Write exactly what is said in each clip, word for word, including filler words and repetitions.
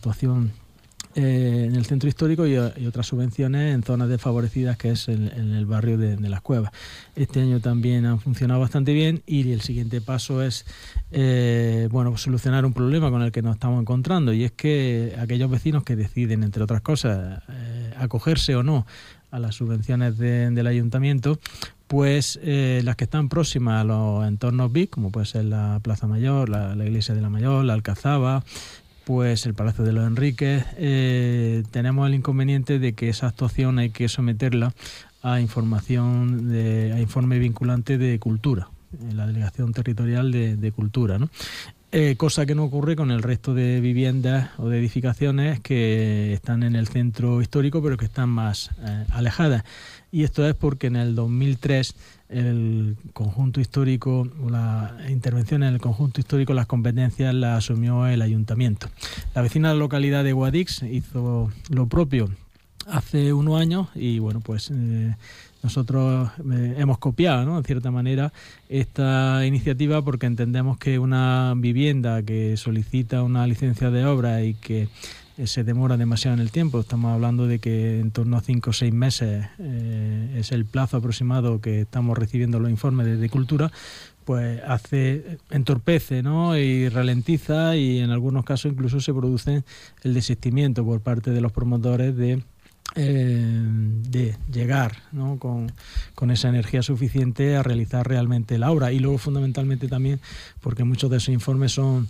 actuación Eh, en el centro histórico y, y otras subvenciones en zonas desfavorecidas, que es en, en el barrio de, de Las Cuevas. Este año también han funcionado bastante bien y el siguiente paso es eh, bueno, solucionar un problema con el que nos estamos encontrando, y es que aquellos vecinos que deciden, entre otras cosas, eh, acogerse o no a las subvenciones de, del ayuntamiento, pues eh, las que están próximas a los entornos V I C, como puede ser la Plaza Mayor, la, la Iglesia de la Mayor, la Alcazaba, pues el Palacio de los Enríquez, eh, tenemos el inconveniente de que esa actuación hay que someterla a información, de, a informe vinculante de cultura, en la Delegación Territorial de, de Cultura, ¿no? Eh, cosa que no ocurre con el resto de viviendas o de edificaciones que están en el centro histórico, pero que están más eh, alejadas. Y esto es porque en el dos mil tres el conjunto histórico, la intervención en el conjunto histórico, las competencias las asumió el ayuntamiento. La vecina localidad de Guadix hizo lo propio hace unos años y bueno, pues eh, nosotros eh, hemos copiado, ¿no?, en cierta manera, esta iniciativa, porque entendemos que una vivienda que solicita una licencia de obra y que eh, se demora demasiado en el tiempo, estamos hablando de que en torno a cinco o seis meses eh, es el plazo aproximado que estamos recibiendo los informes desde Cultura, pues hace, entorpece, ¿no?, y ralentiza, y en algunos casos incluso se produce el desistimiento por parte de los promotores de Eh, de llegar, ¿no?, con, con esa energía suficiente a realizar realmente la obra. Y luego fundamentalmente también porque muchos de esos informes son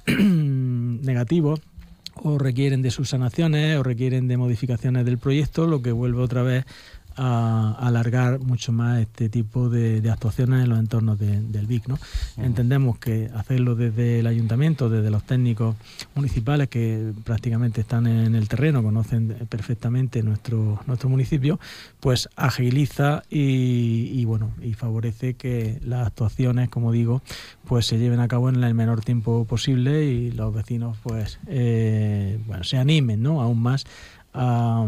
negativos o requieren de subsanaciones o requieren de modificaciones del proyecto, lo que vuelve otra vez a alargar mucho más este tipo de, de actuaciones en los entornos de, del V I C, ¿no? Uh-huh. Entendemos que hacerlo desde el ayuntamiento, desde los técnicos municipales que prácticamente están en el terreno, conocen perfectamente nuestro, nuestro municipio, pues agiliza y, y bueno, y favorece que las actuaciones, como digo, pues se lleven a cabo en el menor tiempo posible y los vecinos pues eh, bueno, se animen, ¿no?, aún más a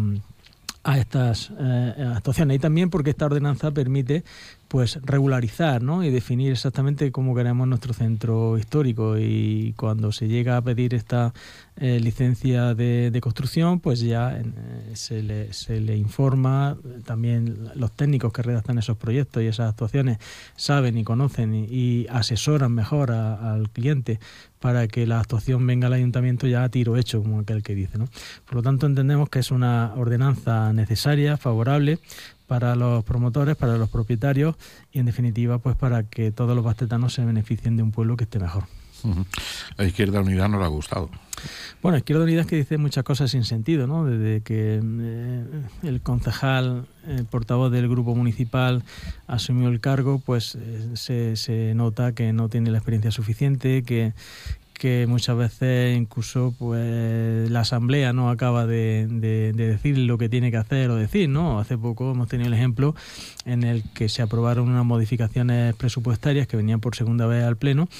a estas eh, actuaciones. Y también porque esta ordenanza permite pues regularizar, ¿no?, y definir exactamente cómo queremos nuestro centro histórico, y cuando se llega a pedir esta eh, licencia de, de construcción, pues ya eh, se, le, se le informa, también los técnicos que redactan esos proyectos y esas actuaciones saben y conocen y, y asesoran mejor a, al cliente para que la actuación venga al ayuntamiento ya a tiro hecho, como aquel que dice, ¿no? Por lo tanto, entendemos que es una ordenanza necesaria, favorable para los promotores, para los propietarios y, en definitiva, pues para que todos los bastetanos se beneficien de un pueblo que esté mejor. Uh-huh. A Izquierda Unida no le ha gustado. Bueno, Izquierda Unida es que dice muchas cosas sin sentido, ¿no? Desde que eh, el concejal, el portavoz del grupo municipal, asumió el cargo, pues eh, se, se nota que no tiene la experiencia suficiente, que que muchas veces incluso pues la asamblea no acaba de, de, de decir lo que tiene que hacer o decir, ¿no? Hace poco hemos tenido el ejemplo en el que se aprobaron unas modificaciones presupuestarias que venían por segunda vez al Pleno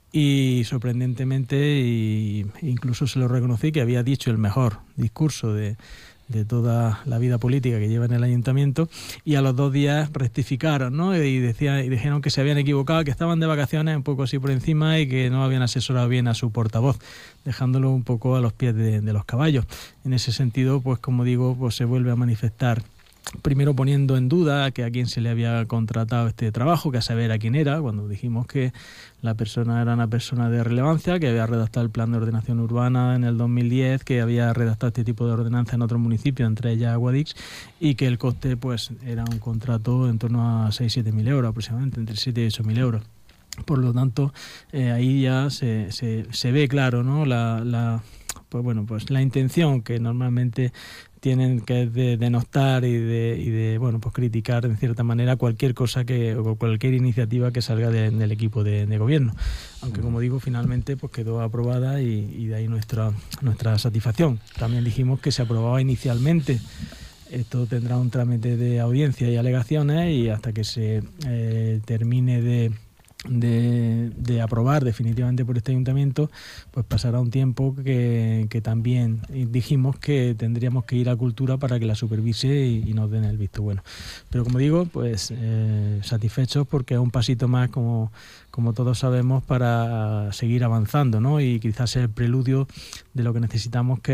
y sorprendentemente, y incluso se lo reconocí, que había dicho el mejor discurso de de toda la vida política que lleva en el ayuntamiento, y a los dos días rectificaron, ¿no? Y decían, y dijeron que se habían equivocado, que estaban de vacaciones un poco así por encima y que no habían asesorado bien a su portavoz, dejándolo un poco a los pies de, de los caballos. En ese sentido, pues como digo, pues se vuelve a manifestar, primero poniendo en duda que a quién se le había contratado este trabajo, que a saber a quién era, cuando dijimos que la persona era una persona de relevancia, que había redactado el plan de ordenación urbana en el dos mil diez, que había redactado este tipo de ordenanza en otros municipios, entre ellas Guadix, y que el coste pues era un contrato en torno a seis a siete mil euros aproximadamente, entre siete y ocho mil euros. Por lo tanto, eh, ahí ya se, se, se ve claro, ¿no?, la, la, pues bueno, pues la intención que normalmente tienen, que es de denostar y de, y de bueno, pues criticar en cierta manera cualquier cosa que o cualquier iniciativa que salga de, del equipo de, de gobierno. Aunque, como digo, finalmente pues quedó aprobada y, y de ahí nuestra nuestra satisfacción. También dijimos que se aprobaba inicialmente. Esto tendrá un trámite de audiencia y alegaciones, y hasta que se eh, termine de De, de aprobar definitivamente por este ayuntamiento, pues pasará un tiempo que, que también dijimos que tendríamos que ir a Cultura para que la supervise y, y nos den el visto bueno. Pero como digo, pues eh, satisfechos porque es un pasito más, como, como todos sabemos, para seguir avanzando, ¿no? Y quizás el preludio de lo que necesitamos, que